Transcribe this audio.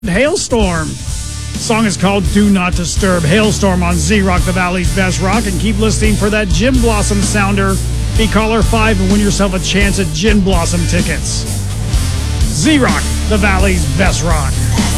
Hailstorm. Song is called Do Not Disturb. Hailstorm on Z-Rock, the Valley's best rock. And keep listening for that Gin Blossom sounder. Be caller 5 and win yourself a chance at Gin Blossom tickets. Z-Rock, the Valley's best rock.